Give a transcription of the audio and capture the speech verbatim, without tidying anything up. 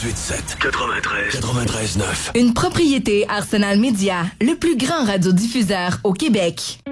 quatre-vingt-huit sept, quatre-vingt-treize, quatre-vingt-treize neuf. Une propriété Arsenal Média, le plus grand radiodiffuseur au Québec.